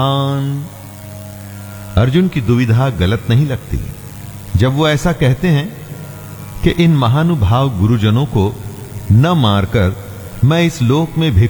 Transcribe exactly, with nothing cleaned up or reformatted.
अर्जुन की दुविधा गलत नहीं लगती जब वो ऐसा कहते हैं कि इन महानुभाव गुरुजनों को न मारकर मैं इस लोक में